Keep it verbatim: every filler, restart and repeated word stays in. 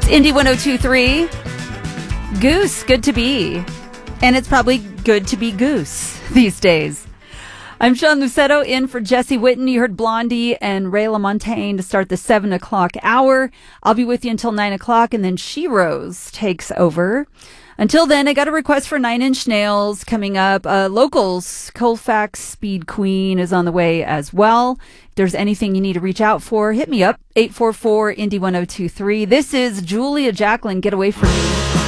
Indy one oh two point three. Goose, good to be. And it's probably good to be Goose these days. I'm Sean Lucetto in for Jesse Witten. You heard Blondie and Ray LaMontagne to start the seven o'clock hour. I'll be with you until nine o'clock, and then She Rose takes over. Until then, I got a request for Nine Inch Nails coming up. Uh, locals, Colfax Speed Queen is on the way as well. If there's anything you need to reach out for, hit me up, eight four four, Indy one oh two point three. This is Julia Jacqueline, Get Away From Me.